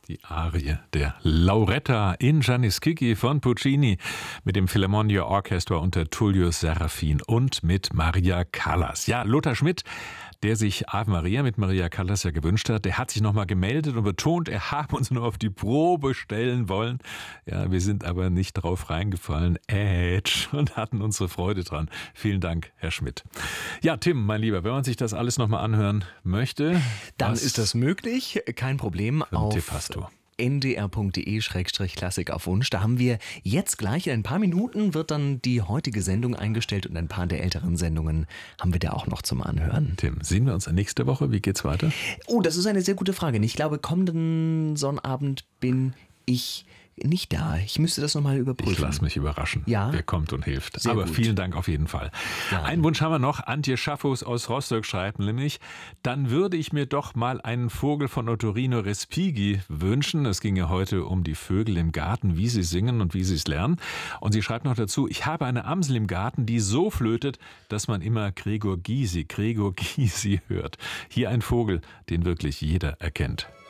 Die Arie der Lauretta in Giannis Schicchi von Puccini mit dem Philharmonia Orchestra unter Tullio Serafin und mit Maria Callas. Ja, Lothar Schmidt, der sich Ave Maria mit Maria Callas ja gewünscht hat, der hat sich nochmal gemeldet und betont, er habe uns nur auf die Probe stellen wollen. Ja, wir sind aber nicht drauf reingefallen. Und hatten unsere Freude dran. Vielen Dank, Herr Schmidt. Ja, Tim, mein Lieber, wenn man sich das alles nochmal anhören möchte, dann ist das möglich. Kein Problem. Auf Tipp hast du. ndr.de/Klassik auf Wunsch. Da haben wir jetzt gleich in ein paar Minuten wird dann die heutige Sendung eingestellt und ein paar der älteren Sendungen haben wir da auch noch zum Anhören. Tim, sehen wir uns nächste Woche? Wie geht's weiter? Oh, das ist eine sehr gute Frage. Ich glaube, kommenden Sonnabend bin ich nicht da. Ich müsste das nochmal überprüfen. Ich lasse mich überraschen, ja? Wer kommt und hilft. Sehr Aber gut. Vielen Dank auf jeden Fall. Ja. Einen Wunsch haben wir noch. Antje Schaffus aus Rostock schreibt nämlich, dann würde ich mir doch mal einen Vogel von Ottorino Respighi wünschen. Es ging ja heute um die Vögel im Garten, wie sie singen und wie sie es lernen. Und sie schreibt noch dazu, ich habe eine Amsel im Garten, die so flötet, dass man immer Gregor Gysi hört. Hier ein Vogel, den wirklich jeder erkennt.